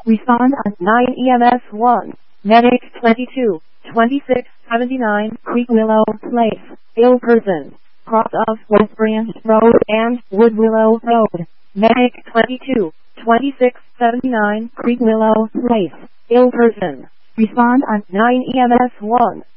Respond on 9 EMS 1. Medic 22, 2679 Creek Willow Place. Ill person. Cross of West Branch Road and Wood Willow Road. Medic 22, 2679 Creek Willow Place. Ill person. Respond on 9 EMS 1.